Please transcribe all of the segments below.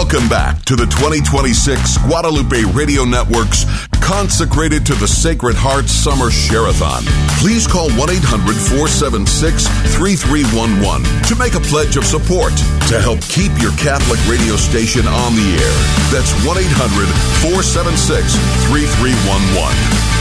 Welcome back to the 2026 Guadalupe Radio Network's Consecrated to the Sacred Heart Summer Share-a-thon. Please call 1-800-476-3311 to make a pledge of support to help keep your Catholic radio station on the air. That's 1-800-476-3311.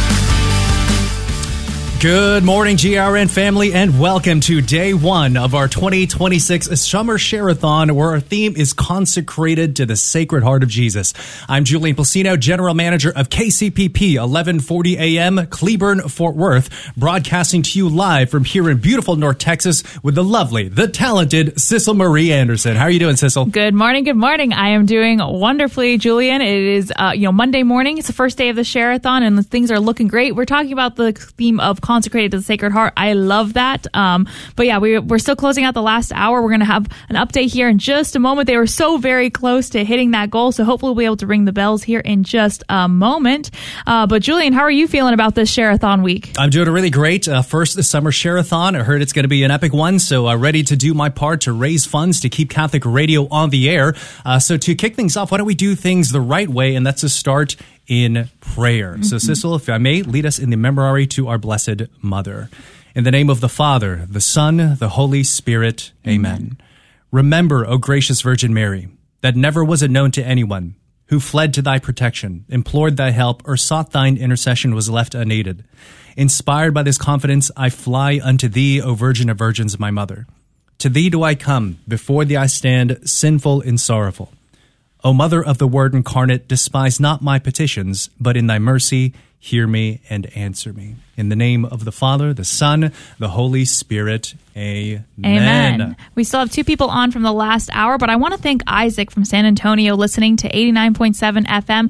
Good morning, GRN family, and welcome to day one of our 2026 Summer Share-a-thon, where our theme is Consecrated to the Sacred Heart of Jesus. I'm Julian Placino, General Manager of KCPP 1140 AM, Cleburne, Fort Worth, broadcasting to you live from here in beautiful North Texas with the lovely, the talented Cecil Marie Anderson. How are you doing, Cecil? Good morning, good morning. I am doing wonderfully, Julian. It is Monday morning. It's the first day of the Share-a-thon, and things are looking great. We're talking about the theme of Consecrated to the Sacred Heart. I love that. But yeah, we're still closing out the last hour. We're going to have an update here in just a moment. They were so very close to hitting that goal, so hopefully we'll be able to ring the bells here in just a moment. But Julian, how are you feeling about this Share-a-thon week? I'm doing really great. First, the Summer Share-a-thon. I heard it's going to be an epic one, so ready to do my part to raise funds to keep Catholic radio on the air. So to kick things off, why don't we do things the right way, and that's to start in prayer. Mm-hmm. So, Cecil, if I may, lead us in the Memorare to our Blessed Mother. In the name of the Father, the Son, the Holy Spirit. Amen. Remember, O gracious Virgin Mary, that never was it known to anyone who fled to thy protection, implored thy help, or sought thine intercession was left unaided. Inspired by this confidence, I fly unto thee, O Virgin of Virgins, my Mother. To thee do I come, before thee I stand, sinful and sorrowful. O Mother of the Word incarnate, despise not my petitions, but in thy mercy hear me and answer me. In the name of the Father, the Son, the Holy Spirit. Amen. Amen. We still have two people on from the last hour, but I want to thank Isaac from San Antonio listening to 89.7 FM,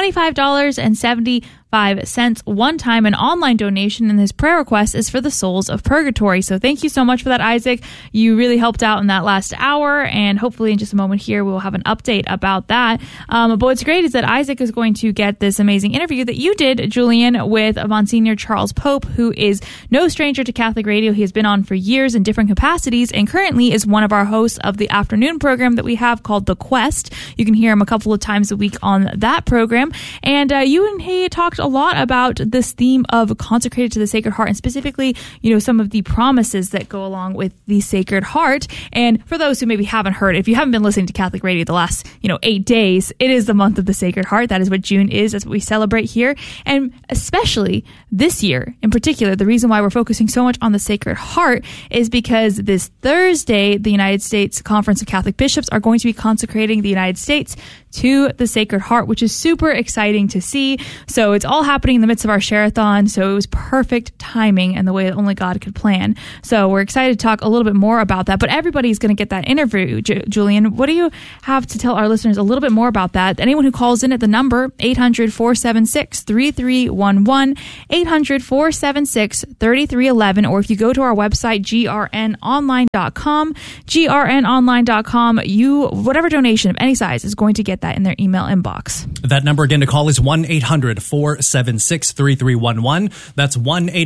$25.75 one-time and online donation, and his prayer request is for the souls of purgatory. So thank you so much for that, Isaac. You really helped out in that last hour, and hopefully in just a moment here we'll have an update about that. But what's great is that Isaac is going to get this amazing interview that you did, Julian, with Monsignor Charles Pope, who is no stranger to Catholic radio. He has been on for years in different capacities and currently is one of our hosts of the afternoon program that we have called The Quest. You can hear him a couple of times a week on that program. And you and he talked a lot about this theme of Consecrated to the Sacred Heart, and specifically, some of the promises that go along with the Sacred Heart. And for those who maybe haven't heard, if you haven't been listening to Catholic radio the last, 8 days, it is the month of the Sacred Heart. That is what June is. That's what we celebrate here. And especially this year in particular, the reason why we're focusing so much on the Sacred Heart is because this Thursday, the United States Conference of Catholic Bishops are going to be consecrating the United States to the Sacred Heart, which is super exciting to see. So it's all happening in the midst of our Share-a-thon, so it was perfect timing and the way that only God could plan. So we're excited to talk a little bit more about that, but everybody's going to get that interview. Julian, what do you have to tell our listeners a little bit more about that? Anyone who calls in at the number 800-476-3311, 800-476-3311, or if you go to our website, grnonline.com, grnonline.com, whatever donation of any size is going to get that in their email inbox. That number again to call is 1-800-476-3311. That's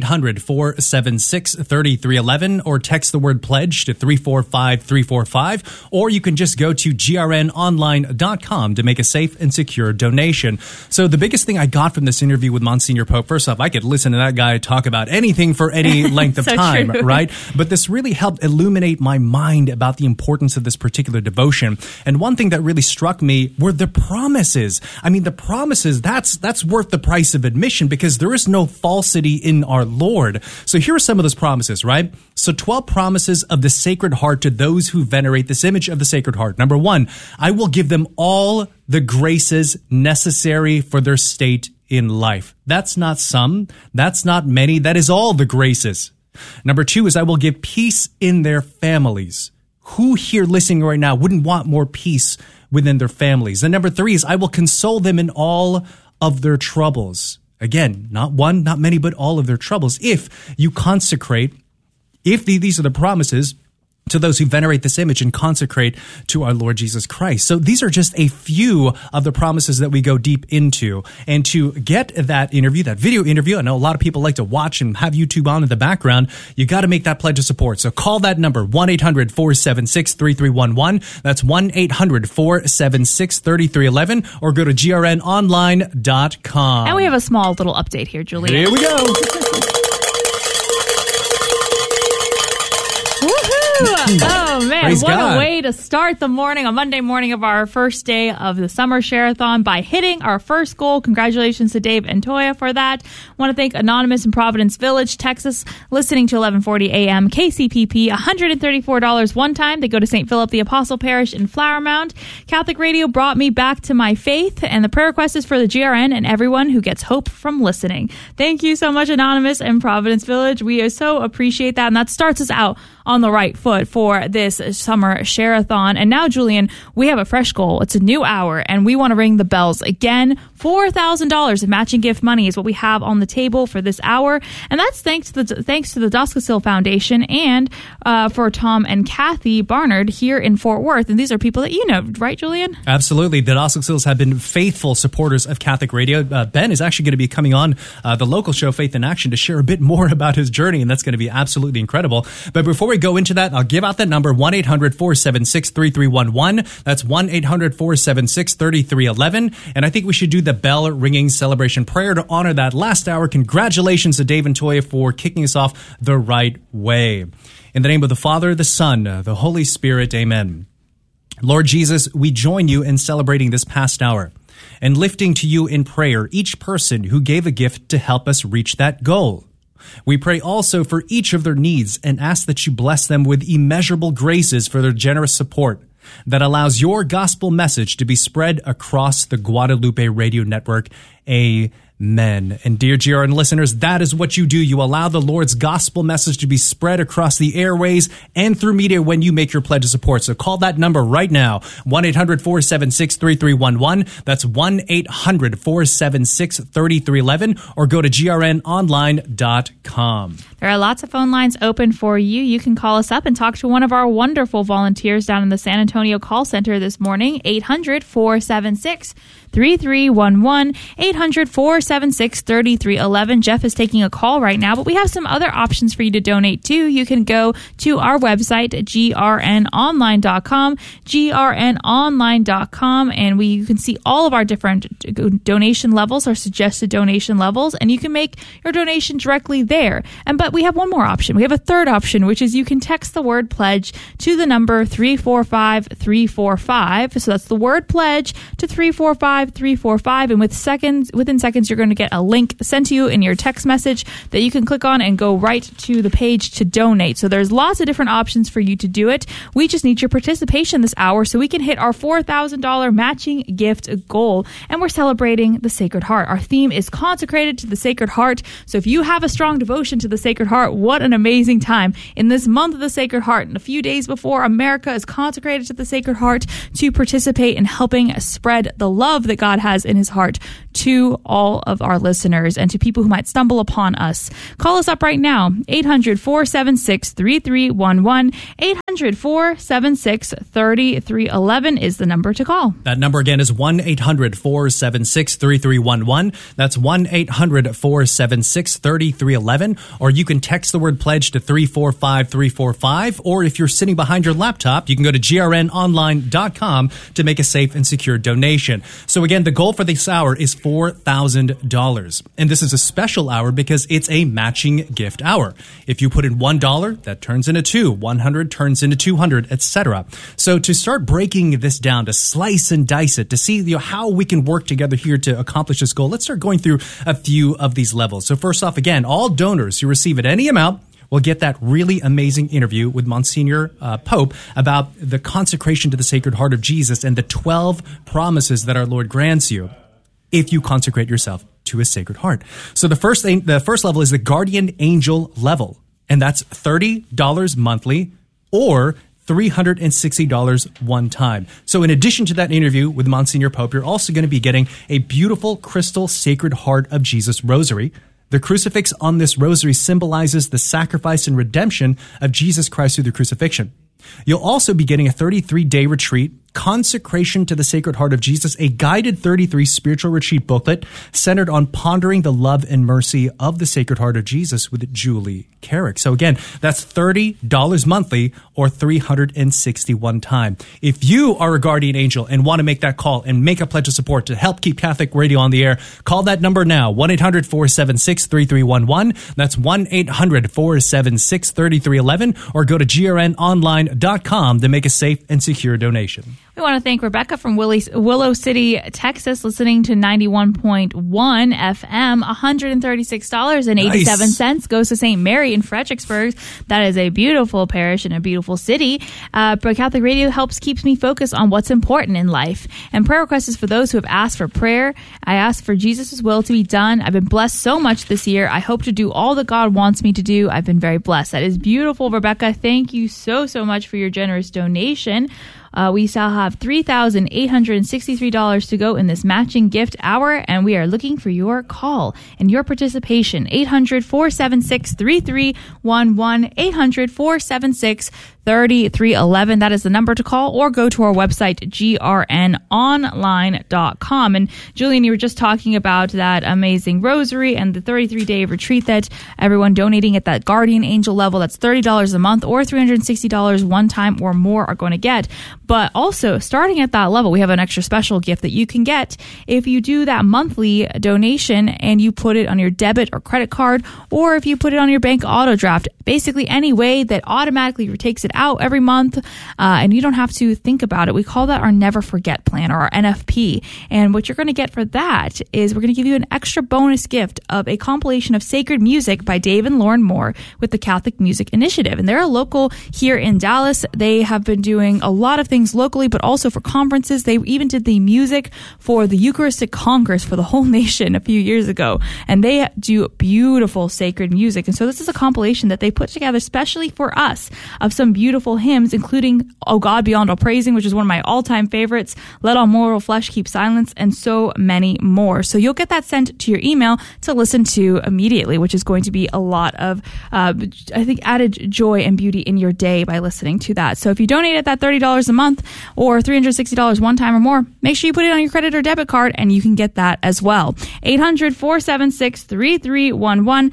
1-800-476-3311, or text the word pledge to 345-345, or you can just go to grnonline.com to make a safe and secure donation. So the biggest thing I got from this interview with Monsignor Pope, first off, I could listen to that guy talk about anything for any length of time, true. Right? But this really helped illuminate my mind about the importance of this particular devotion. And one thing that really struck me were the promises. I mean, the promises, that's worth the price of admission, because there is no falsity in our Lord. So here are some of those promises, right? So 12 promises of the Sacred Heart to those who venerate this image of the Sacred Heart. Number 1, I will give them all the graces necessary for their state in life. That's not some, that's not many, that is all the graces. Number 2 is I will give peace in their families. Who here listening right now wouldn't want more peace within their families? And number 3 is I will console them in all of their troubles. Again, not one, not many, but all of their troubles. If you consecrate, if these are the promises, to those who venerate this image and consecrate to our Lord Jesus Christ. So these are just a few of the promises that we go deep into. And to get that interview, that video interview, I know a lot of people like to watch and have YouTube on in the background. You got to make that pledge of support. So call that number, 1-800-476-3311. That's 1-800-476-3311, or go to grnonline.com. And we have a small little update here, Julia. Here we go. Oh, man. Praise What God. a way to start the morning, a Monday morning of our first day of the Summer Share-a-thon by hitting our first goal. Congratulations to Dave and Toya for that. Want to thank Anonymous in Providence Village, Texas, listening to 1140 AM KCPP. $134 one time. They go to St. Philip the Apostle Parish in Flower Mound. Catholic Radio brought me back to my faith, and the prayer request is for the GRN and everyone who gets hope from listening. Thank you so much, Anonymous in Providence Village. We so appreciate that, and that starts us out on the right foot for this Summer Share-a-thon. And now, Julian, we have a fresh goal. It's a new hour, and we want to ring the bells again. $4,000 of matching gift money is what we have on the table for this hour, and that's thanks to the Doskasill Foundation and for Tom and Kathy Barnard here in Fort Worth. And these are people that you know, right, Julian? Absolutely. The Doskasils have been faithful supporters of Catholic Radio. Ben is actually going to be coming on the local show Faith in Action to share a bit more about his journey, and that's going to be absolutely incredible. But before we go into that, I'll give out that number, 1-800-476-3311. That's 1-800-476-3311. And I think we should do the bell ringing celebration prayer to honor that last hour. Congratulations to Dave and Toya for kicking us off the right way. In the name of the Father, the Son, the Holy Spirit, amen. Lord Jesus, we join you in celebrating this past hour and lifting to you in prayer each person who gave a gift to help us reach that goal. We pray also for each of their needs and ask that you bless them with immeasurable graces for their generous support that allows your gospel message to be spread across the Guadalupe Radio Network. Amen. And dear GRN listeners, that is what you do. You allow the Lord's gospel message to be spread across the airways and through media when you make your pledge of support. So call that number right now, 1-800-476-3311. That's 1-800-476-3311, or go to grnonline.com. There are lots of phone lines open for you. You can call us up and talk to one of our wonderful volunteers down in the San Antonio call center this morning, 800-476-3311, 800-476-3311. Jeff is taking a call right now, but we have some other options for you to donate to. You can go to our website, grnonline.com, grnonline.com, and you can see all of our different donation levels, our suggested donation levels, and you can make your donation directly there. But we have one more option. We have a third option, which is you can text the word pledge to the number 345-345. So that's the word pledge to 345-345, and within seconds, you're going to get a link sent to you in your text message that you can click on and go right to the page to donate. So there's lots of different options for you to do it. We just need your participation this hour so we can hit our $4,000 matching gift goal. And we're celebrating the Sacred Heart. Our theme is consecrated to the Sacred Heart. So if you have a strong devotion to the Sacred Heart, what an amazing time in this month of the Sacred Heart and a few days before America is consecrated to the Sacred Heart to participate in helping spread the love that God has in his heart to all of our listeners and to people who might stumble upon us. Call us up right now, 800-476-3311. 800-476-3311 is the number to call. That number again is 1-800-476-3311. That's 1-800-476-3311. Or you can text the word pledge to 345-345. Or if you're sitting behind your laptop, you can go to grnonline.com to make a safe and secure donation. So again, the goal for this hour is $4,000. And this is a special hour because it's a matching gift hour. If you put in $1, that turns into $2. 100 turns into 200, etc. So to start breaking this down, to slice and dice it, to see how we can work together here to accomplish this goal, let's start going through a few of these levels. So first off, again, all donors who receive at any amount will get that really amazing interview with Monsignor Pope about the consecration to the Sacred Heart of Jesus and the 12 promises that our Lord grants you if you consecrate yourself to his Sacred Heart. So the first level is the Guardian Angel level, and that's $30 monthly or $360 one time. So in addition to that interview with Monsignor Pope, you're also going to be getting a beautiful crystal Sacred Heart of Jesus rosary. The crucifix on this rosary symbolizes the sacrifice and redemption of Jesus Christ through the crucifixion. You'll also be getting a 33-day retreat, Consecration to the Sacred Heart of Jesus, a guided 33 spiritual retreat booklet centered on pondering the love and mercy of the Sacred Heart of Jesus with Julie Carrick. So again, that's $30 monthly or 361 time. If you are a guardian angel and want to make that call and make a pledge of support to help keep Catholic Radio on the air, call that number now, 1-800-476-3311. That's 1-800-476-3311, or go to grnonline.com to make a safe and secure donation. We want to thank Rebecca from Willow City, Texas, listening to 91.1 FM. $136.87 goes to St. Mary in Fredericksburg. That is a beautiful parish and a beautiful city. But Catholic Radio keeps me focused on what's important in life. And prayer requests is for those who have asked for prayer. I ask for Jesus' will to be done. I've been blessed so much this year. I hope to do all that God wants me to do. I've been very blessed. That is beautiful, Rebecca. Thank you so much for your generous donation. We still have $3,863 to go in this matching gift hour, and we are looking for your call and your participation. 800-476-3311, 800-476-3311. That is the number to call, or go to our website, grnonline.com. And Julian, you were just talking about that amazing rosary and the 33-day retreat that everyone donating at that guardian angel level, that's $30 a month or $360 one time or more are going to get. But also, starting at that level, we have an extra special gift that you can get if you do that monthly donation and you put it on your debit or credit card, or if you put it on your bank auto draft. Basically, any way that automatically takes it out every month, and you don't have to think about it. We call that our Never Forget plan, or our NFP. And what you're going to get for that is we're going to give you an extra bonus gift of a compilation of sacred music by Dave and Lauren Moore with the Catholic Music Initiative. And they're a local here in Dallas. They have been doing a lot of things locally, but also for conferences. They even did the music for the Eucharistic Congress for the whole nation a few years ago. And they do beautiful sacred music. And so this is a compilation that they put together specially for us of some beautiful hymns, including O God Beyond All Praising, which is one of my all-time favorites, Let All Mortal Flesh Keep Silence, and so many more. So you'll get that sent to your email to listen to immediately, which is going to be a lot of, I think, added joy and beauty in your day by listening to that. So if you donate at that $30 a month or $360 one time or more, make sure you put it on your credit or debit card and you can get that as well. 800-476-3311,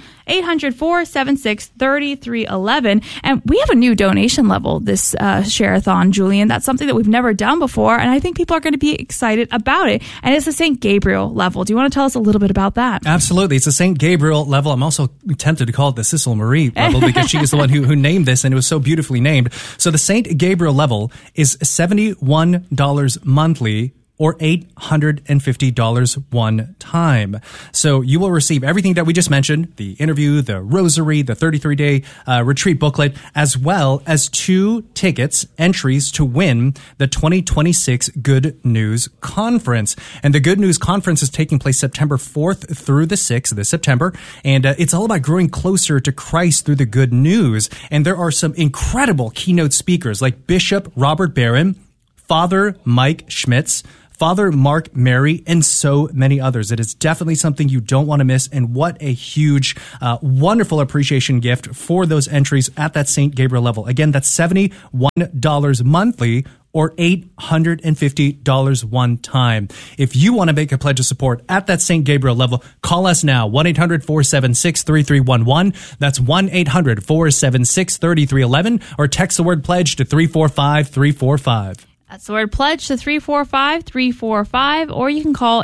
800-476-3311. And we have a new donation level this Share-a-thon, Julian. That's something that we've never done before, and I think people are going to be excited about it. And it's the St. Gabriel level. Do you want to tell us a little bit about that? Absolutely. It's the St. Gabriel level. I'm also tempted to call it the Cecil Marie level because she is the one who named this, and it was so beautifully named. So the St. Gabriel level is $71 monthly or $850 one time. So you will receive everything that we just mentioned, the interview, the rosary, the 33-day retreat booklet, as well as 2 tickets, entries to win the 2026 Good News Conference. And the Good News Conference is taking place September 4th through the 6th this September. And it's all about growing closer to Christ through the good news. And there are some incredible keynote speakers like Bishop Robert Barron, Father Mike Schmitz, Father Mark Mary, and so many others. It is definitely something you don't want to miss, and what a huge, wonderful appreciation gift for those entries at that St. Gabriel level. Again, that's $71 monthly or $850 one time. If you want to make a pledge of support at that St. Gabriel level, call us now, 1-800-476-3311. That's 1-800-476-3311, or text the word pledge to 345-345. That's the word pledge to 345-345, or you can call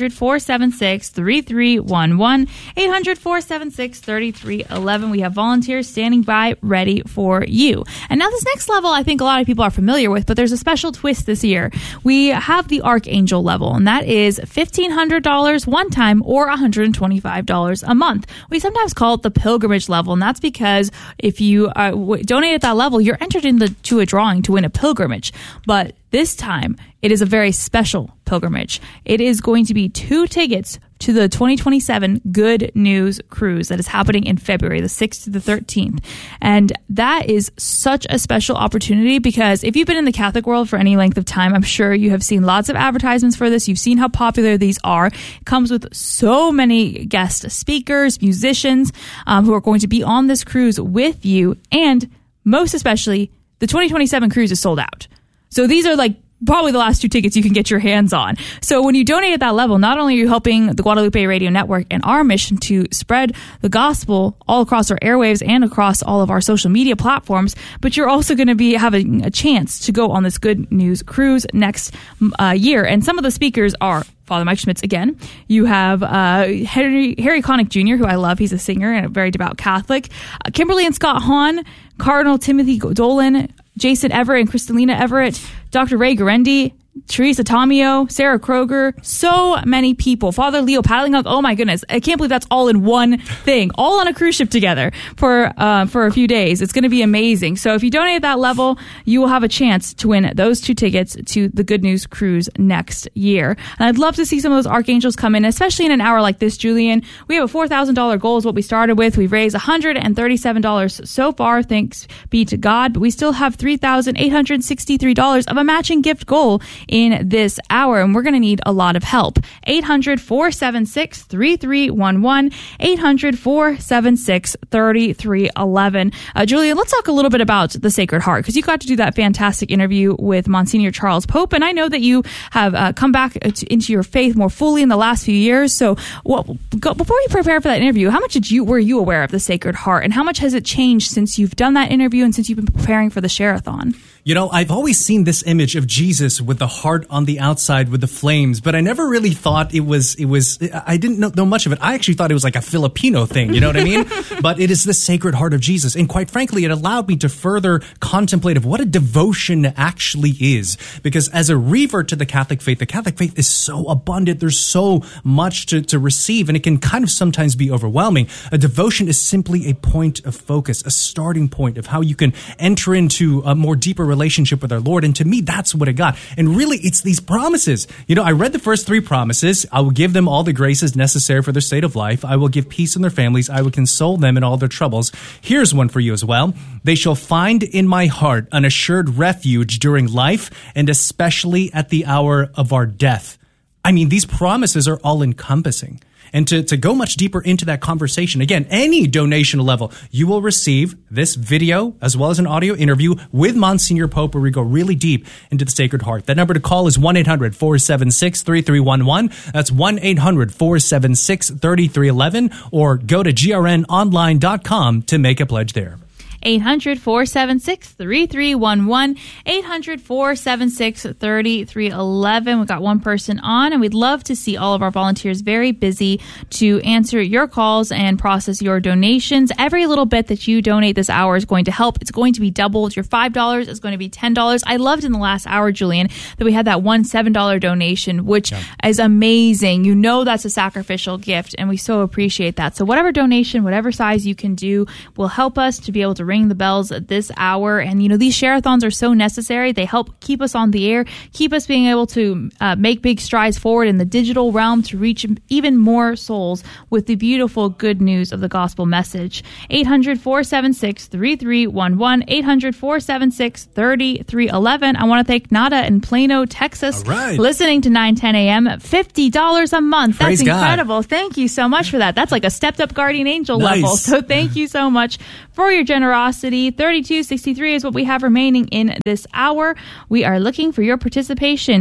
800-476-3311, 800-476-3311. We have volunteers standing by ready for you. And now this next level, I think a lot of people are familiar with, but there's a special twist this year. We have the Archangel level, and that is $1,500 one time or $125 a month. We sometimes call it the pilgrimage level, and that's because if you donate at that level, you're entered into a drawing to win a pilgrimage. But this time, it is a very special pilgrimage. It is going to be 2 tickets to the 2027 Good News Cruise that is happening in February, the 6th to the 13th. And that is such a special opportunity because if you've been in the Catholic world for any length of time, I'm sure you have seen lots of advertisements for this. You've seen how popular these are. It comes with so many guest speakers, musicians who are going to be on this cruise with you, and most especially the 2027 cruise is sold out. So these are like probably the last 2 tickets you can get your hands on. So when you donate at that level, not only are you helping the Guadalupe Radio Network and our mission to spread the gospel all across our airwaves and across all of our social media platforms, but you're also going to be having a chance to go on this Good News Cruise next year. And some of the speakers are Father Mike Schmitz again. You have Harry Connick Jr., who I love. He's a singer and a very devout Catholic. Kimberly and Scott Hahn, Cardinal Timothy Dolan, Jason Everett and Kristalina Everett, Dr. Ray Garendi, Teresa Tomeo, Sarah Kroger, so many people. Father Leo Paddlinghunk, oh my goodness. I can't believe that's all in one thing, all on a cruise ship together for a few days. It's going to be amazing. So if you donate at that level, you will have a chance to win those 2 tickets to the Good News Cruise next year. And I'd love to see some of those archangels come in, especially in an hour like this, Julian. We have a $4,000 goal is what we started with. We've raised $137 so far, thanks be to God, but we still have $3,863 of a matching gift goal in this hour, and we're going to need a lot of help. 800-476-3311, 800-476-3311. Julian, let's talk a little bit about the Sacred Heart, because you got to do that fantastic interview with Monsignor Charles Pope, and I know that you have come back into your faith more fully in the last few years. So before you prepare for that interview, how much were you aware of the Sacred Heart, and how much has it changed since you've done that interview and since you've been preparing for the Share-a-thon? You know, I've always seen this image of Jesus with the heart on the outside with the flames, but I never really thought it was, I didn't know much of it. I actually thought it was like a Filipino thing, you know what I mean? But it is the Sacred Heart of Jesus. And quite frankly, it allowed me to further contemplate of what a devotion actually is. Because as a revert to the Catholic faith is so abundant. There's so much to receive, and it can kind of sometimes be overwhelming. A devotion is simply a point of focus, a starting point of how you can enter into a more deeper relationship with our Lord. And to me, that's what it got. And really, it's these promises. You know, I read the first 3 promises. I will give them all the graces necessary for their state of life. I will give peace in their families. I will console them in all their troubles. Here's one for you as well. They shall find in my heart an assured refuge during life, and especially at the hour of our death. I mean, these promises are all encompassing. And to go much deeper into that conversation, again, any donation level, you will receive this video as well as an audio interview with Monsignor Pope, where we go really deep into the Sacred Heart. That number to call is 1-800-476-3311. That's 1-800-476-3311, or go to grnonline.com to make a pledge there. 800-476-3311, 800-476-3311. We've got one person on, and we'd love to see all of our volunteers very busy to answer your calls and process your donations. Every little bit that you donate this hour is going to help. It's going to be doubled. Your $5 is going to be $10. I loved in the last hour, Julian, that we had that one $7 donation, which is amazing. You know that's a sacrificial gift, and we so appreciate that. So whatever donation, whatever size you can do will help us to be able to ring the bells at this hour. And, you know, these share-a-thons are so necessary. They help keep us on the air, keep us being able to make big strides forward in the digital realm to reach even more souls with the beautiful good news of the gospel message. 800-476-3311, 800-476-3311. I want to thank Nada in Plano, Texas, listening to 910 a.m. $50 a month. That's incredible. Thank you so much for that. That's like a stepped up guardian angel level. So thank you so much for your generosity. $32.63 is what we have remaining in this hour. We are looking for your participation.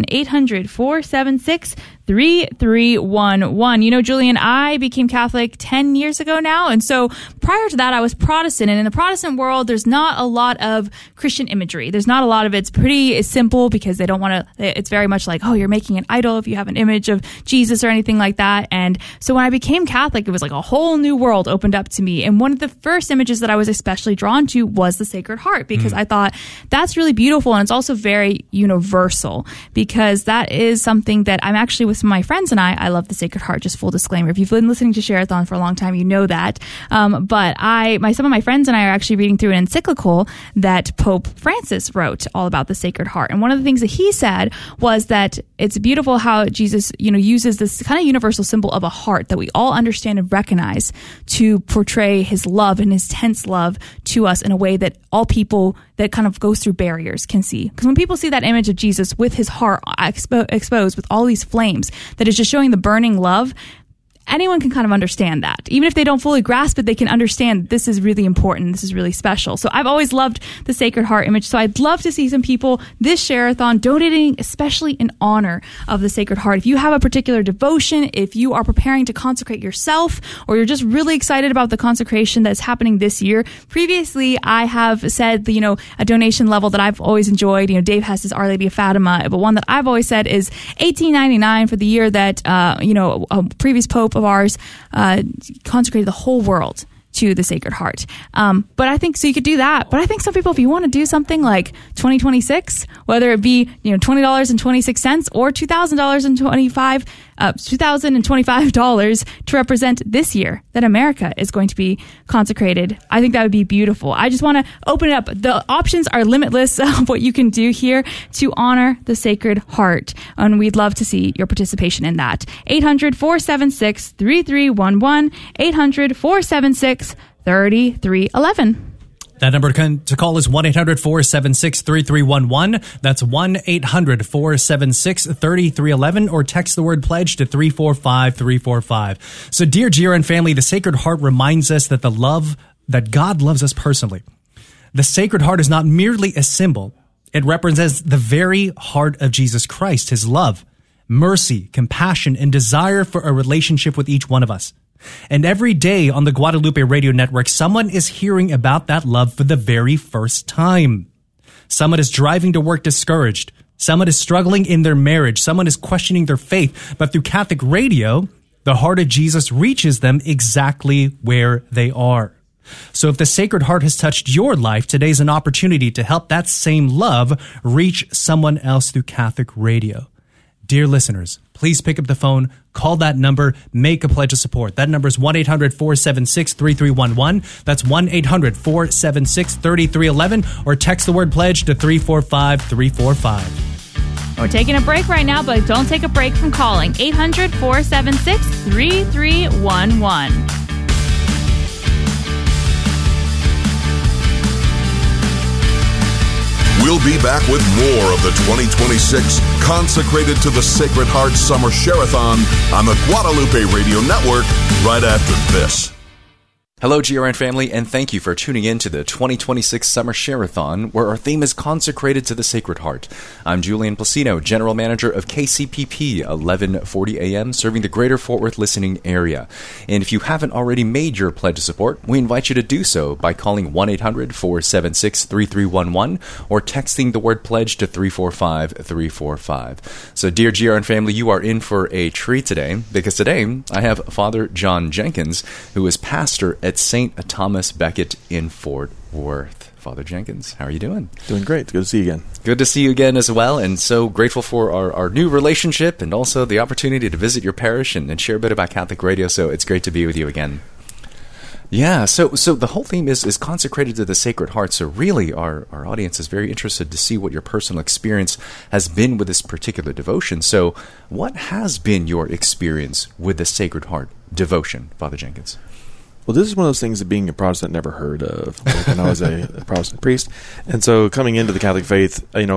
800-476-3311. You know, Julian, I became Catholic 10 years ago now. And so prior to that, I was Protestant. And in the Protestant world, there's not a lot of Christian imagery. There's not a lot of it. It's pretty simple because they don't want to, it's very much like, oh, you're making an idol if you have an image of Jesus or anything like that. And so when I became Catholic, it was like a whole new world opened up to me. And one of the first images that I was especially drawn to was the Sacred Heart, because I thought that's really beautiful. And it's also very universal, because that is something that I'm actually with some of my friends, and I love the Sacred Heart. Just full disclaimer, if you've been listening to Share-a-thon for a long time, you know that. But some of my friends and I are actually reading through an encyclical that Pope Francis wrote all about the Sacred Heart. And one of the things that he said was that it's beautiful how Jesus, you know, uses this kind of universal symbol of a heart that we all understand and recognize to portray his love and his tense love to us in a way that all people that kind of goes through barriers can see. Because when people see that image of Jesus with his heart exposed with all these flames, that is just showing the burning love, anyone can kind of understand that. Even if they don't fully grasp it, they can understand this is really important. This is really special. So I've always loved the Sacred Heart image. So I'd love to see some people this Share-a-thon donating, especially in honor of the Sacred Heart. If you have a particular devotion, if you are preparing to consecrate yourself, or you're just really excited about the consecration that's happening this year. Previously, I have said, a donation level that I've always enjoyed. Dave has his Our Lady of Fatima, but one that I've always said is $18.99 for the year that, a previous Pope of ours consecrated the whole world to the Sacred Heart. But I think, so you could do that. But I think some people, if you want to do something like 2026, whether it be, $20.26 or $2,025 to represent this year that America is going to be consecrated, I think that would be beautiful. I just want to open it up. The options are limitless of what you can do here to honor the Sacred Heart. And we'd love to see your participation in that. 800-476-3311, 800-476-3311. That number to call is 1-800-476-3311. That's 1-800-476-3311, or text the word pledge to 345-345. So, dear GRN family, the Sacred Heart reminds us that that God loves us personally. The Sacred Heart is not merely a symbol. It represents the very heart of Jesus Christ, his love, mercy, compassion, and desire for a relationship with each one of us. And every day on the Guadalupe Radio Network, someone is hearing about that love for the very first time. Someone is driving to work discouraged. Someone is struggling in their marriage. Someone is questioning their faith. But through Catholic radio, the heart of Jesus reaches them exactly where they are. So if the Sacred Heart has touched your life, today's an opportunity to help that same love reach someone else through Catholic radio. Dear listeners, please pick up the phone, call that number, make a pledge of support. That number is 1-800-476-3311. That's 1-800-476-3311, or text the word pledge to 345-345. We're taking a break right now, but don't take a break from calling. 800-476-3311. We'll be back with more of the 2026 Consecrated to the Sacred Heart Summer Share-a-thon on the Guadalupe Radio Network right after this. Hello, GRN family, and thank you for tuning in to the 2026 Summer Share-a-thon, where our theme is Consecrated to the Sacred Heart. I'm Julian Placino, General Manager of KCPP 1140 AM, serving the greater Fort Worth listening area. And if you haven't already made your pledge of support, we invite you to do so by calling 1-800-476-3311 or texting the word pledge to 345-345. So, dear GRN family, you are in for a treat today, because today I have Father John Jenkins, who is pastor at St. Thomas Becket in Fort Worth. Father Jenkins, how are you doing? Doing great. Good to see you again. Good to see you again as well, and so grateful for our new relationship and also the opportunity to visit your parish and share a bit about Catholic radio, so it's great to be with you again. Yeah, so the whole theme is consecrated to the Sacred Heart, so really our audience is very interested to see what your personal experience has been with this particular devotion. So what has been your experience with the Sacred Heart devotion, Father Jenkins? Well, this is one of those things that being a Protestant never heard of when I was a Protestant priest. And so coming into the Catholic faith, when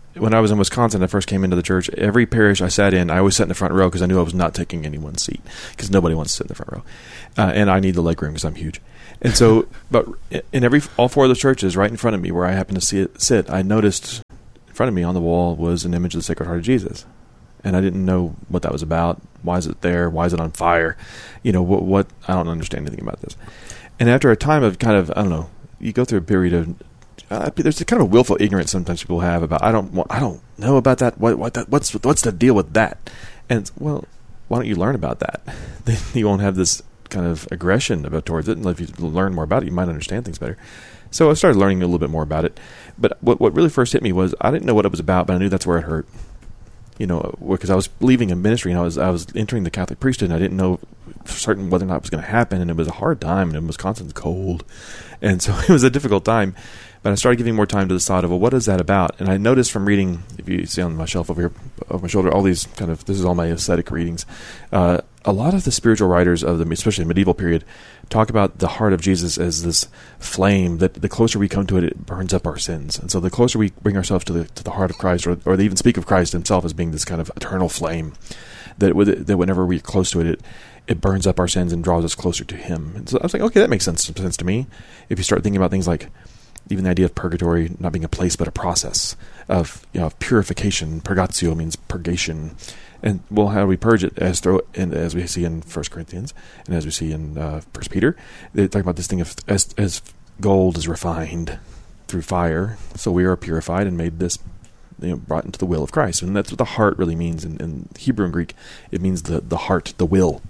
I was in Wisconsin, I first came into the church. Every parish I sat in, I always sat in the front row because I knew I was not taking anyone's seat, because nobody wants to sit in the front row. And I need the leg room because I'm huge. And so, but in all four of those churches right in front of me where I happened to sit, I noticed in front of me on the wall was an image of the Sacred Heart of Jesus. And I didn't know what that was about. Why is it there? Why is it on fire? What I don't understand anything about this. And after a time of kind of, I don't know, you go through a period of, there's a kind of willful ignorance sometimes people have about, I don't know about that. What's the deal with that? And well, why don't you learn about that? Then you won't have this kind of aggression towards it. And if you learn more about it, you might understand things better. So I started learning a little bit more about it. But what really first hit me was I didn't know what it was about, but I knew that's where it hurt. Because I was leaving a ministry and I was entering the Catholic priesthood, and I didn't know for certain whether or not it was going to happen, and it was a hard time, and Wisconsin's cold, and so it was a difficult time. But I started giving more time to the thought of, well, what is that about? And I noticed from reading, if you see on my shelf over here, over my shoulder, all these this is all my ascetic readings. A lot of the spiritual writers of especially the medieval period, talk about the heart of Jesus as this flame that the closer we come to it, it burns up our sins. And so the closer we bring ourselves to the heart of Christ, or they even speak of Christ himself as being this kind of eternal flame, that whenever we're close to it, it burns up our sins and draws us closer to Him. And so I was like, okay, that makes sense to me. If you start thinking about things like even the idea of purgatory not being a place but a process of purification. Purgatio means purgation. And well, how do we purge it? As we see in 1 Corinthians and as we see in 1 Peter, they talk about this thing of as gold is refined through fire, so we are purified and made this, brought into the will of Christ. And that's what the heart really means in Hebrew and Greek. It means the heart, the will.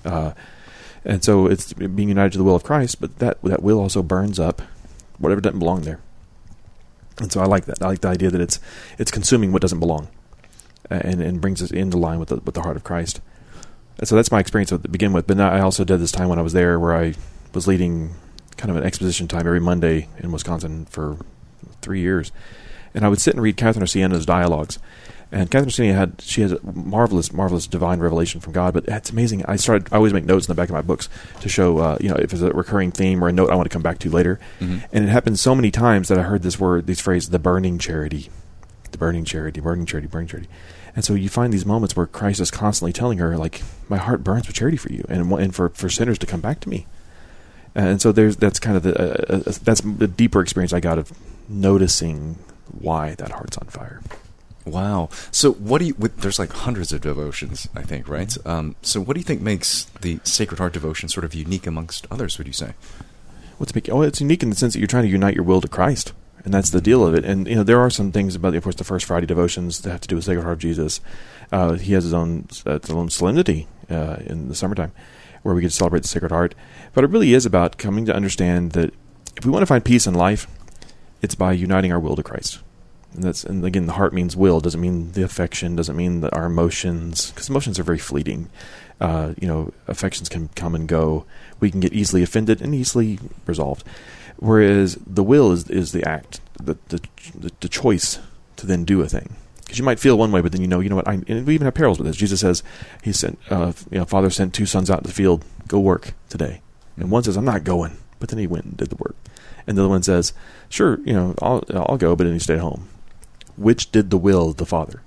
And so it's being united to the will of Christ, but that will also burns up whatever doesn't belong there. And so I like that. I like the idea that it's consuming what doesn't belong, and brings us into line with the heart of Christ. And so that's my experience to begin with. But I also did this time when I was there where I was leading kind of an exposition time every Monday in Wisconsin for 3 years. And I would sit and read Catherine of Siena's dialogues. And Catherine of Siena she has a marvelous divine revelation from God. But it's amazing. I always make notes in the back of my books to show, if there's a recurring theme or a note I want to come back to later. Mm-hmm. And it happened so many times that I heard this phrase, the burning charity, the burning charity, burning charity, burning charity. And so you find these moments where Christ is constantly telling her, like, my heart burns with charity for you and for sinners to come back to me. And so that's kind of that's the deeper experience I got of noticing why that heart's on fire. Wow. So there's like hundreds of devotions, I think, right? So what do you think makes the Sacred Heart devotion sort of unique amongst others, would you say? It's unique in the sense that you're trying to unite your will to Christ. And that's the deal of it. And, there are some things about, of course, the First Friday devotions that have to do with Sacred Heart of Jesus. He has his own solemnity in the summertime where we get to celebrate the Sacred Heart. But it really is about coming to understand that if we want to find peace in life, it's by uniting our will to Christ. And again, the heart means will. It doesn't mean the affection. Doesn't mean our emotions, because emotions are very fleeting. Affections can come and go. We can get easily offended and easily resolved. Whereas the will is the act, the choice to then do a thing. Because you might feel one way, but then you know what? And we even have parables with this. Jesus says, He sent, Father sent 2 sons out in the field, go work today. And one says, I'm not going. But then he went and did the work. And the other one says, sure, I'll go, but then he stayed home. Which did the will of the Father?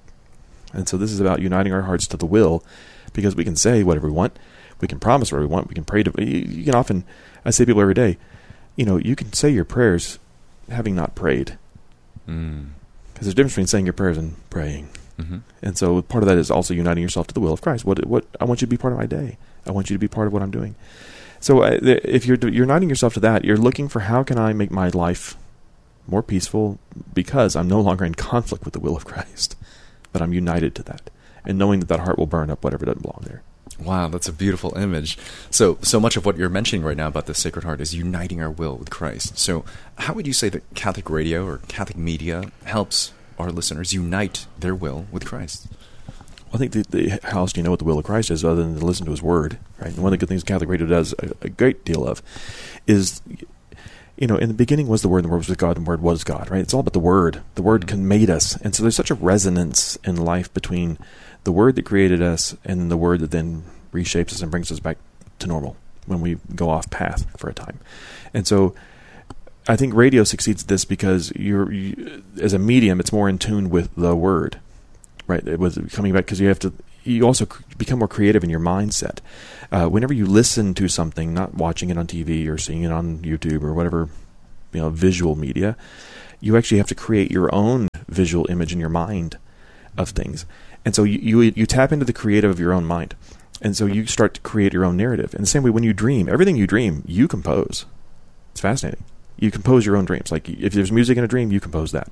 And so this is about uniting our hearts to the will, because we can say whatever we want. We can promise whatever we want. We can pray you can often, I say to people every day, you can say your prayers having not prayed. Because there's a difference between saying your prayers and praying. Mm-hmm. And so part of that is also uniting yourself to the will of Christ. What I want you to be part of my day. I want you to be part of what I'm doing. So if you're uniting yourself to that, you're looking for how can I make my life more peaceful because I'm no longer in conflict with the will of Christ, but I'm united to that. And knowing that heart will burn up whatever doesn't belong there. Wow, that's a beautiful image. So much of what you're mentioning right now about the Sacred Heart is uniting our will with Christ. So how would you say that Catholic radio or Catholic media helps our listeners unite their will with Christ? I think how else do you know what the will of Christ is other than to listen to His Word, right? And one of the good things Catholic radio does a great deal of is, in the beginning was the Word, and the Word was with God, and the Word was God, right? It's all about the Word. The Word made us. And so there's such a resonance in life between the Word that created us and then the Word that then reshapes us and brings us back to normal when we go off path for a time. And so I think radio succeeds at this because you as a medium, it's more in tune with the Word, right? It was coming back because you also become more creative in your mindset. Whenever you listen to something, not watching it on TV or seeing it on YouTube or whatever, visual media, you actually have to create your own visual image in your mind of things. And so you tap into the creative of your own mind. And so you start to create your own narrative. In the same way, when you dream, everything you dream, you compose. It's fascinating. You compose your own dreams. Like if there's music in a dream, you compose that.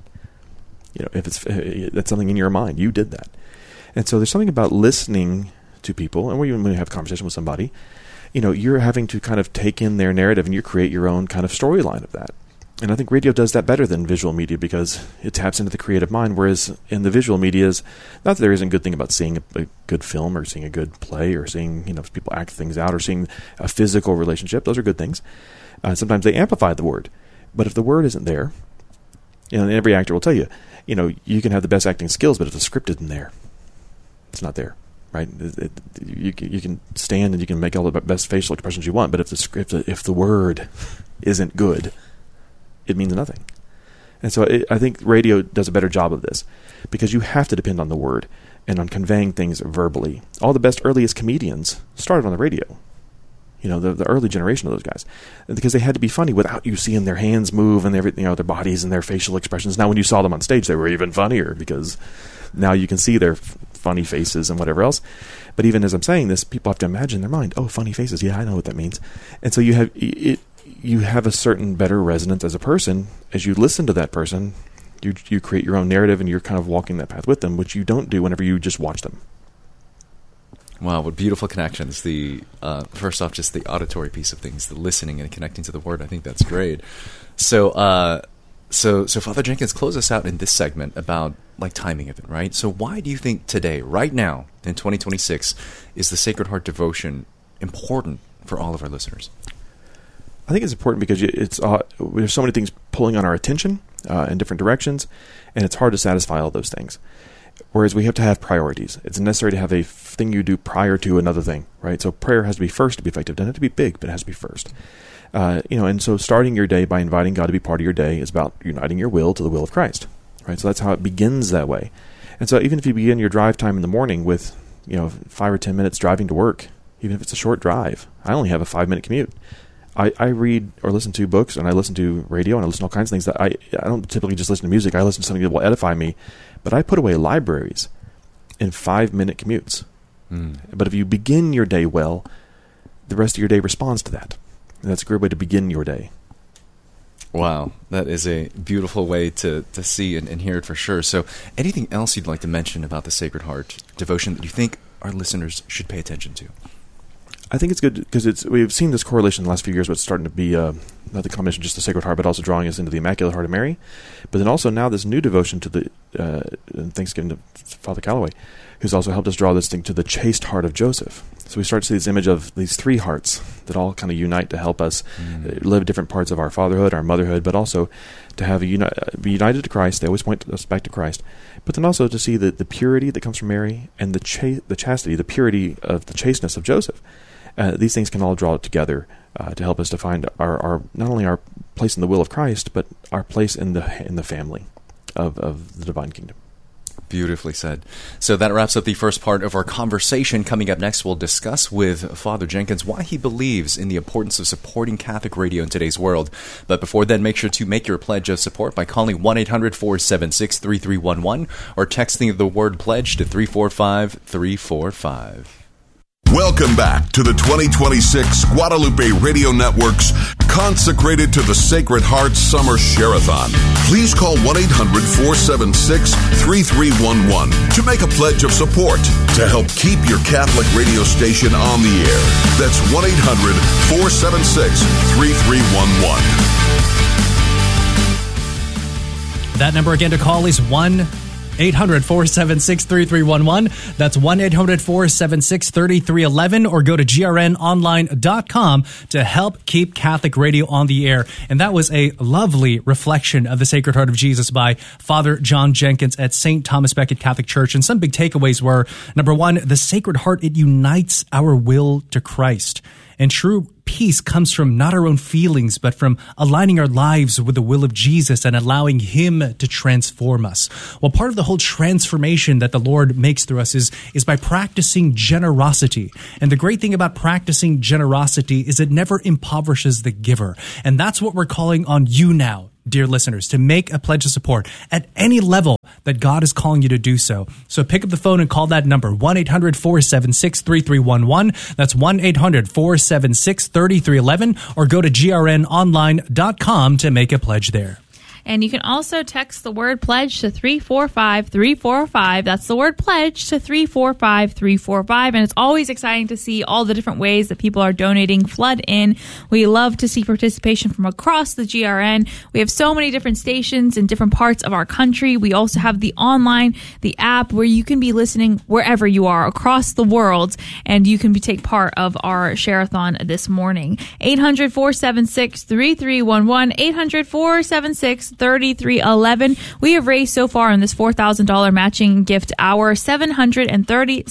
If that's something in your mind, you did that. And so there's something about listening to people, and when you have a conversation with somebody, you're having to kind of take in their narrative and you create your own kind of storyline of that. And I think radio does that better than visual media because it taps into the creative mind, whereas in the visual media is, not that there isn't a good thing about seeing a good film or seeing a good play or seeing people act things out or seeing a physical relationship. Those are good things. Sometimes they amplify the Word. But if the Word isn't there, and every actor will tell you, you can have the best acting skills, but if the script isn't there, it's not there, right? You can stand and you can make all the best facial expressions you want, but if the Word isn't good, it means nothing. And so I think radio does a better job of this because you have to depend on the Word. and on conveying things verbally. All the best earliest comedians started on the radio. You know, the early generation of those guys, because they had to be funny without you seeing their hands move and everything, you know, their bodies and their facial expressions. Now, when you saw them on stage, they were even funnier because now you can see their funny faces and whatever else. But even as I'm saying this, people have to imagine in their mind, oh, funny faces. Yeah, I know what that means. And so you have a certain better resonance as a person. As you listen to that person, you create your own narrative, and you're kind of walking that path with them, which you don't do whenever you just watch them. Wow, what beautiful connections. First off, just the auditory piece of things, the listening and connecting to the Word. I think that's great. So Father Jenkins, close us out in this segment about like timing of it, right? So why do you think today, right now, in 2026, is the Sacred Heart devotion important for all of our listeners? I think it's important because there's so many things pulling on our attention in different directions, and it's hard to satisfy all those things. Whereas we have to have priorities. It's necessary to have a thing you do prior to another thing, right? So prayer has to be first to be effective. It doesn't have to be big, but it has to be first. And so starting your day by inviting God to be part of your day is about uniting your will to the will of Christ, right? So that's how it begins that way. And so even if you begin your drive time in the morning with, 5 or 10 minutes driving to work, even if it's a short drive, I only have a 5-minute commute. I read or listen to books, and I listen to radio, and I listen to all kinds of things that I don't typically just listen to music. I listen to something that will edify me, but I put away libraries in 5-minute commutes. But if you begin your day well, the rest of your day responds to that. And that's a great way to begin your day. Wow, that is a beautiful way to see and hear it for sure. So anything else you'd like to mention about the Sacred Heart devotion that you think our listeners should pay attention to? I think it's good because we've seen this correlation in the last few years, but it's starting to be not the combination just the Sacred Heart, but also drawing us into the Immaculate Heart of Mary. But then also now this new devotion to the Thanksgiving to Father Calloway, who's also helped us draw this thing to the chaste heart of Joseph. So we start to see this image of these 3 hearts that all kind of unite to help us live different parts of our fatherhood, our motherhood, but also to have be united to Christ. They always point us back to Christ. But then also to see the purity that comes from Mary and the chastity, the purity of the chasteness of Joseph. These things can all draw together to help us to find our not only our place in the will of Christ, but our place in the family of the divine kingdom. Beautifully said. So that wraps up the first part of our conversation. Coming up next, we'll discuss with Father Jenkins why he believes in the importance of supporting Catholic radio in today's world. But before then, make sure to make your pledge of support by calling 1-800-476-3311 or texting the word pledge to 345-345. Welcome back to the 2026 Guadalupe Radio Network's Consecrated to the Sacred Heart Summer Share-a-thon. Please call 1-800-476-3311 to make a pledge of support to help keep your Catholic radio station on the air. That's 1-800-476-3311. That number again to call is 1-800-476-3311. That's 1-800-476-3311, or go to grnonline.com to help keep Catholic radio on the air. And that was a lovely reflection of the Sacred Heart of Jesus by Father John Jenkins at St. Thomas Becket Catholic Church. And some big takeaways were, number 1, the Sacred Heart, it unites our will to Christ. And true peace comes from not our own feelings, but from aligning our lives with the will of Jesus and allowing Him to transform us. Well, part of the whole transformation that the Lord makes through us is by practicing generosity. And the great thing about practicing generosity is it never impoverishes the giver. And that's what we're calling on you now, dear listeners, to make a pledge of support at any level that God is calling you to do so. So pick up the phone and call that number, 1-800-476-3311. That's 1-800-476-3311, or go to grnonline.com to make a pledge there. And you can also text the word pledge to 345-345. That's the word pledge to 345-345. And it's always exciting to see all the different ways that people are donating. Flood in. We love to see participation from across the GRN. We have so many different stations in different parts of our country. We also have the online, the app, where you can be listening wherever you are across the world, and you can take part of our share-a-thon this morning. 800-476-3311. 800-476-3311. 800-476-3311. We have raised so far in this $4,000 matching gift hour $737,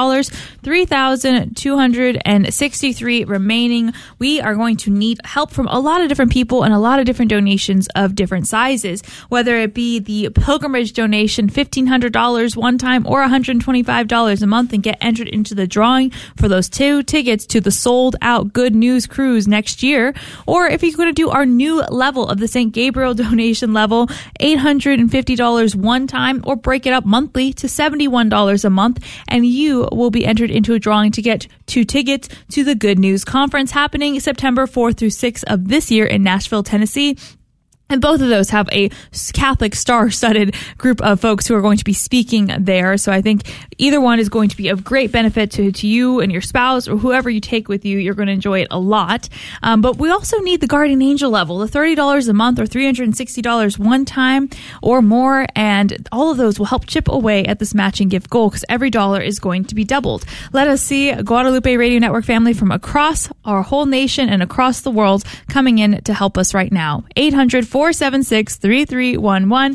$3,263 remaining. We are going to need help from a lot of different people and a lot of different donations of different sizes, whether it be the pilgrimage donation, $1,500 one time, or $125 a month, and get entered into the drawing for those 2 tickets to the sold out Good News Cruise next year. Or if you're going to do our new level of the St. Gabriel donation level, $850 one time, or break it up monthly to $71 a month, and you will be entered into a drawing to get 2 tickets to the Good News Conference happening September 4th through 6th of this year in Nashville, Tennessee. And both of those have a Catholic star-studded group of folks who are going to be speaking there. So I think either one is going to be of great benefit to you and your spouse, or whoever you take with you. You're going to enjoy it a lot. But we also need the Guardian Angel level, the $30 a month or $360 one time or more. And all of those will help chip away at this matching gift goal, because every dollar is going to be doubled. Let us see Guadalupe Radio Network family from across our whole nation and across the world coming in to help us right now. 800-476-3311,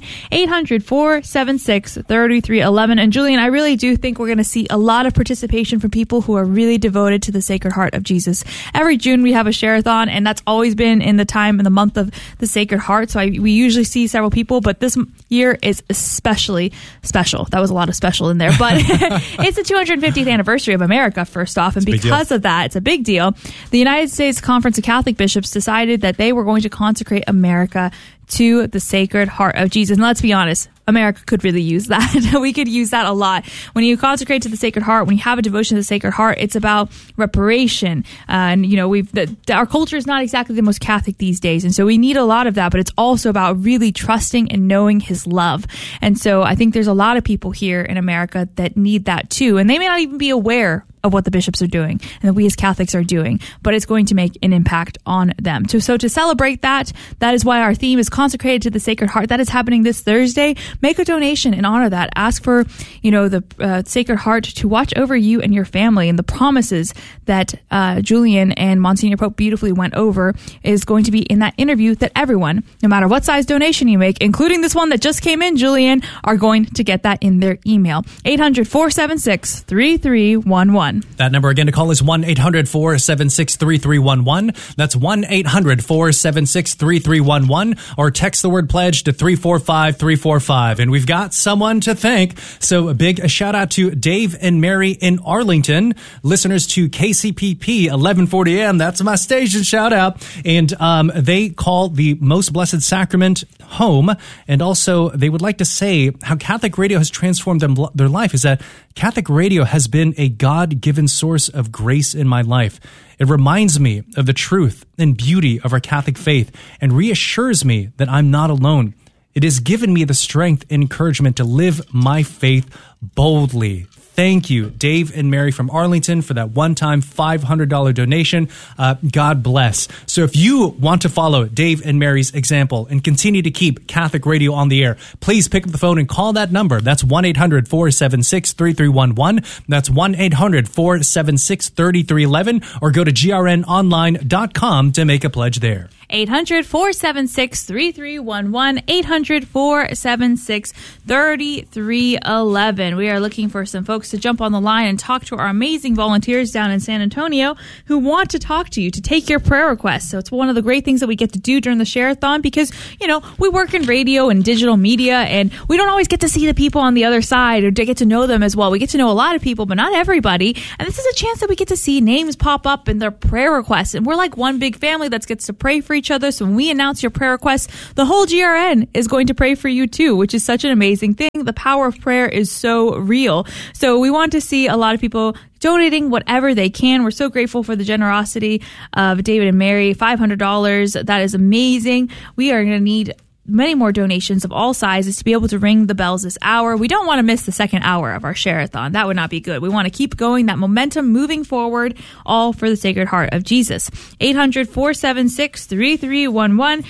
800-476-3311. And Julian, I really do think we're going to see a lot of participation from people who are really devoted to the Sacred Heart of Jesus. Every June we have a share-a-thon, and that's always been in the month of the Sacred Heart. So we usually see several people, but this year is especially special. That was a lot of special in there, but it's the 250th anniversary of America, first off, and because of that, it's a big deal. The United States Conference of Catholic Bishops decided that they were going to consecrate America to the Sacred Heart of Jesus. And let's be honest, America could really use that. We could use that a lot. When you consecrate to the Sacred Heart, when you have a devotion to the Sacred Heart, it's about reparation. And, you know, our culture is not exactly the most Catholic these days. And so we need a lot of that, but it's also about really trusting and knowing His love. And so I think there's a lot of people here in America that need that too. And they may not even be aware of what the bishops are doing and that we as Catholics are doing, but it's going to make an impact on them. So to celebrate that is why our theme is consecrated to the Sacred Heart. That is happening this Thursday. Make a donation and honor that. Ask for, the Sacred Heart to watch over you and your family, and the promises that Julian and Monsignor Pope beautifully went over is going to be in that interview that everyone, no matter what size donation you make, including this one that just came in, Julian, are going to get that in their email. 800-476-3311. That number again to call is 1-800-476-3311. That's 1-800-476-3311. Or text the word pledge to 345-345. And we've got someone to thank. So a big shout out to Dave and Mary in Arlington, listeners to KCPP 1140 AM. That's my station shout out. And they call the Most Blessed Sacrament home. And also they would like to say how Catholic radio has transformed their life is that Catholic radio has been a God-given source of grace in my life. It reminds me of the truth and beauty of our Catholic faith and reassures me that I'm not alone. It has given me the strength and encouragement to live my faith boldly. Thank you, Dave and Mary from Arlington, for that one-time $500 donation. God bless. So if you want to follow Dave and Mary's example and continue to keep Catholic radio on the air, please pick up the phone and call that number. That's 1-800-476-3311. That's 1-800-476-3311. Or go to grnonline.com to make a pledge there. 800-476-3311, 800-476-3311. We are looking for some folks to jump on the line and talk to our amazing volunteers down in San Antonio who want to talk to you, to take your prayer requests. So it's one of the great things that we get to do during the Share-a-thon because, we work in radio and digital media and we don't always get to see the people on the other side or to get to know them as well. We get to know a lot of people, but not everybody. And this is a chance that we get to see names pop up in their prayer requests. And we're like one big family that gets to pray for each other. So when we announce your prayer requests, the whole GRN is going to pray for you too, which is such an amazing thing. The power of prayer is so real. So we want to see a lot of people donating whatever they can. We're so grateful for the generosity of David and Mary, $500. That is amazing. We are going to need many more donations of all sizes to be able to ring the bells this hour. We don't want to miss the second hour of our Share-a-thon. That would not be good. We want to keep going, that momentum moving forward, all for the Sacred Heart of Jesus. 800-476-3311,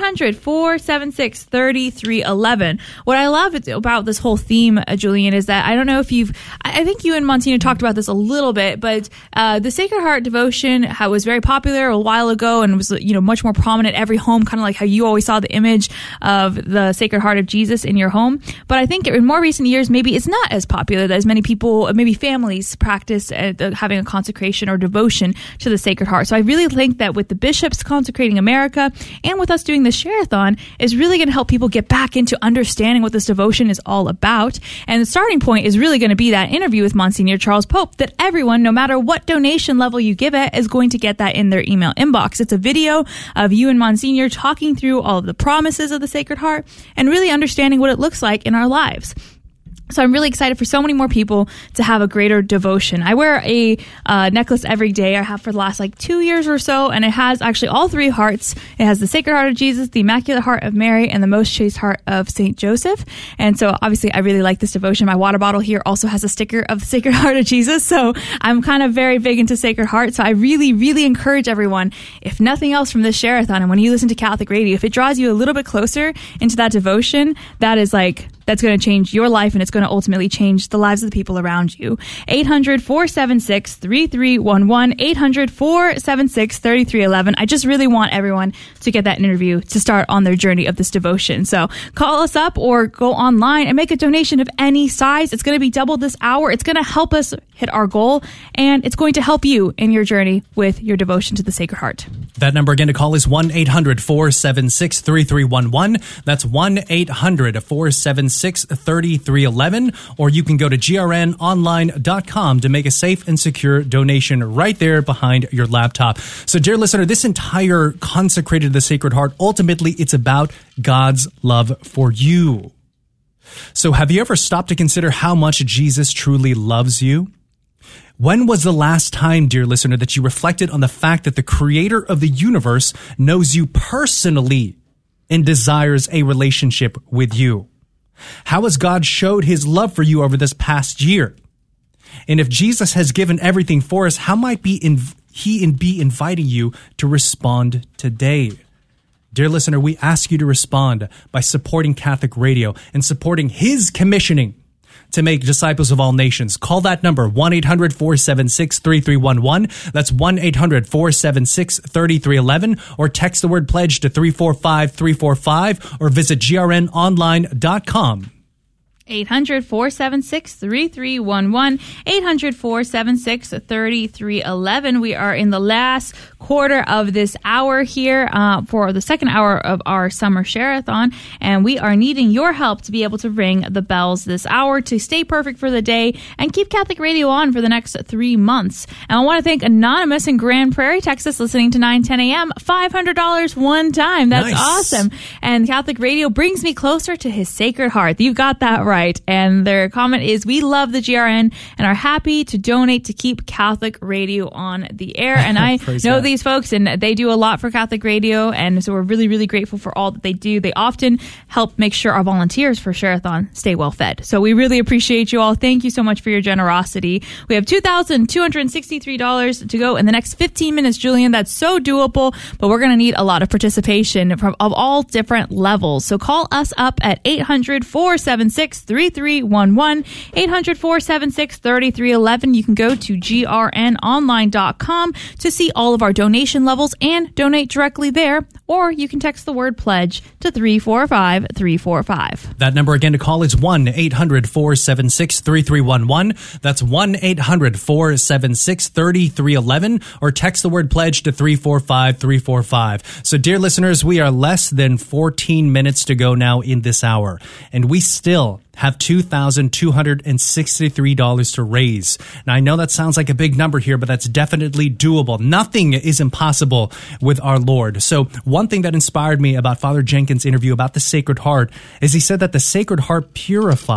800-476-3311. What I love about this whole theme, Julian, is that I don't know if I think you and Monsignor talked about this a little bit, but the Sacred Heart devotion was very popular a while ago and was much more prominent every home, kind of like how you always saw the image of the Sacred Heart of Jesus in your home. But I think in more recent years, maybe it's not as popular that as many people, maybe families practice having a consecration or devotion to the Sacred Heart. So I really think that with the bishops consecrating America and with us doing the Share-a-thon is really going to help people get back into understanding what this devotion is all about. And the starting point is really going to be that interview with Monsignor Charles Pope that everyone, no matter what donation level you give it, is going to get that in their email inbox. It's a video of you and Monsignor talking through all of the promises of the Sacred Heart and really understanding what it looks like in our lives. So I'm really excited for so many more people to have a greater devotion. I wear a necklace every day. I have for the last 2 years or so, and it has actually all three hearts. It has the Sacred Heart of Jesus, the Immaculate Heart of Mary, and the Most Chaste Heart of Saint Joseph. And so obviously I really like this devotion. My water bottle here also has a sticker of the Sacred Heart of Jesus. So I'm kind of very big into Sacred Heart. So I really, really encourage everyone, if nothing else from this Share-a-thon, and when you listen to Catholic Radio, if it draws you a little bit closer into that devotion, that is that's going to change your life, and it's going to ultimately change the lives of the people around you. 800-476-3311, 800-476-3311. I just really want everyone to get that interview to start on their journey of this devotion. So call us up or go online and make a donation of any size. It's going to be double this hour. It's going to help us hit our goal, and it's going to help you in your journey with your devotion to the Sacred Heart. That number again to call is 1-800-476-3311. That's 1-800-476-3311. Or you can go to grnonline.com to make a safe and secure donation right there behind your laptop. So, dear listener, this entire Consecrated to the Sacred Heart, ultimately, it's about God's love for you. So have you ever stopped to consider how much Jesus truly loves you? When was the last time, dear listener, that you reflected on the fact that the creator of the universe knows you personally and desires a relationship with you? How has God showed his love for you over this past year? And if Jesus has given everything for us, how might he be inviting you to respond today? Dear listener, we ask you to respond by supporting Catholic Radio and supporting his commissioning to make disciples of all nations. Call that number, 1-800-476-3311. That's 1-800-476-3311. Or text the word pledge to 345-345 or visit grnonline.com. 800-476-3311, 800-476-3311. We are in the last quarter of this hour here for the second hour of our summer Share-a-thon, and we are needing your help to be able to ring the bells this hour to stay perfect for the day and keep Catholic Radio on for the next 3 months. And I want to thank Anonymous in Grand Prairie, Texas, listening to 9:10 a.m. $500 one time. That's nice. Awesome. And Catholic Radio brings me closer to his Sacred Heart. You've got that right. And their comment is, we love the GRN and are happy to donate to keep Catholic Radio on the air. And I know these folks, and they do a lot for Catholic Radio. And so we're really, really grateful for all that they do. They often help make sure our volunteers for Share-a-thon stay well fed. So we really appreciate you all. Thank you so much for your generosity. We have $2,263 to go in the next 15 minutes, Julian. That's so doable, but we're going to need a lot of participation of all different levels. So call us up at 800-476-3311, 800-476-3311. You can go to grnonline.com to see all of our donation levels and donate directly there, or you can text the word pledge to 345-345. That number again to call is 1-800-476-3311. That's 1-800-476-3311, or text the word pledge to 345-345. So, dear listeners, we are less than 14 minutes to go now in this hour, and we still have $2,263 to raise. Now, I know that sounds like a big number here, but that's definitely doable. Nothing is impossible with our Lord. So one thing that inspired me about Father Jenkins' interview about the Sacred Heart is he said that the Sacred Heart purifies.